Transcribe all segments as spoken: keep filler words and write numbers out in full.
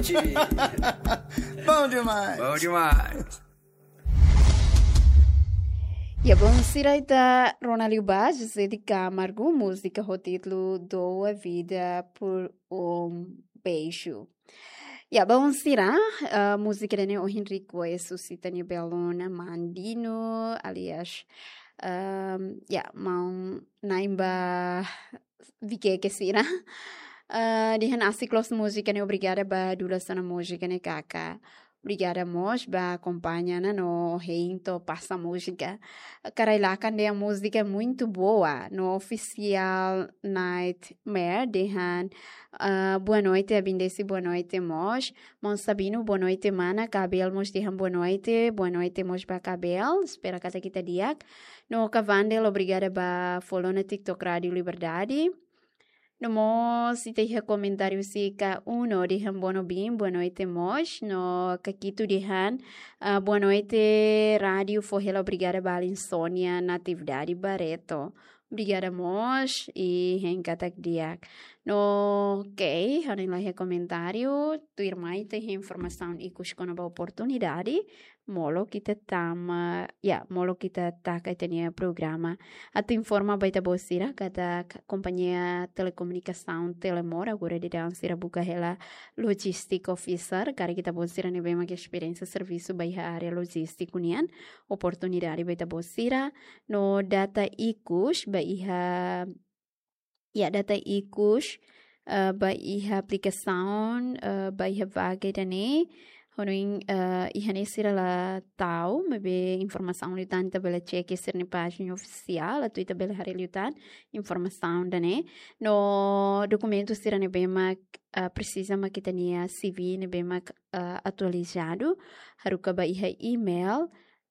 noite. Bom demais. Bom demais. E a bom siraita Ronaldo Bages de Camargo, música o título Doa Vida por um Beijo. E a bom sira a música de o Henrique é suscita ni belona mandino, aliás, um, yeah, mão naimba vike que sira. Uh, di hana ciclos música ne obrigada ba duração na música ne kaka. Obrigada mos ba acompanha na no reinto passa música. Carailacan de a música é muito boa no oficial Nightmare de han uh, boa noite abindesse boa noite mos mos sabino boa noite mana cabel mos de han boa noite boa noite mos ba cabel espera kata kita diak no cavandel obrigada ba follow na TikTok Radio Liberdade. No mo si te comentário si ka uno dihan boa bem boa noite mos no kakito dihan uh, boa noite rádio forrela obrigada bala insônia natividade Bareto obrigada mos e henkatak diak no ok hanin lá comentário tu irmã tem informação e cuscona ba oportunidade molo kita tama ya molo kita tak tenia programa atau informa baita bosira kata companhia telecomunicação Telemor agora de dansira buka hela logistic officer cara kita bosira ne bem que experiência serviço baia área logística unian oportunidade baita bosira no data ikus baia ya data ikus uh, baia aplicação uh, baia vaga dane Honoin uh, ihane sira la tau, mebe informação liutan tabela check sir ni página oficial, atu tabela hari liutan informação dane. No documento sira ne bema uh, precisa ma kita nia C V ne bema uh, atualizado, haruka ba iha email,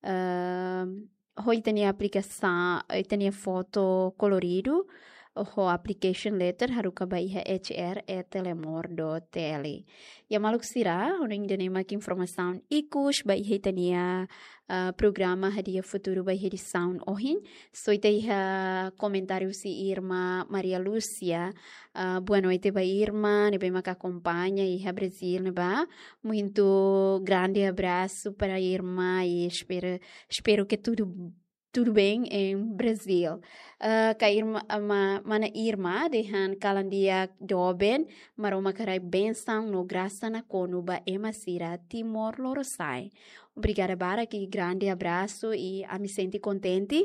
uh, hoi tania aplicação, tania foto colorido, o application letter haruka ba iha hr at telemor dot t l. Ya maluk sira, honing dene mak informação ikus ba iha tania uh, programa hadia futuro ba iha di sound ohin. So ita iha comentário si Irma Maria Lúcia. Uh, boa noite ba Irma, ne bem mak acompanha iha Brasil ne ba. Muito grande abraço para Irma e espero espero que tudo tudo bem em Brasil. Uh, ka Irma, ma, mana Irma, dehan kalandia doben, maroma karai benção no graça na conuba emasira Timor Lorosai. Obrigada, Bara, que grande abraço e a me senti contente.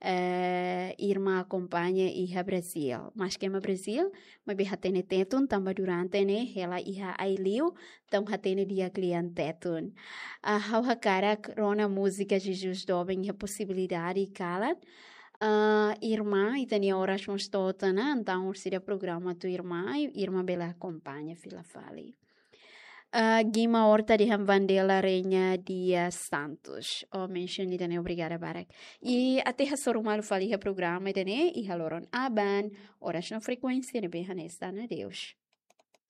Uh, Irma acompanha iha Brasil. Mas que é Brasil, mas bem hatene tetun, tamba durante ne, ela iha ailiu, tam hatene dia cliente tetun. Uh, hau hakara rona música Jesus doben a possibilidade kalat. Uh, irmã, e tinha horas mostota, né? Então, o seria programa tu irmã, e irmã bela acompanha, fila fale. Uh, Gima Horta de Vandela Reina Dias Santos. O mention ni tane obrigada barak. E até a sorumalu fali programa tane e haloron aban horas na frequência ne behanesta na Deus.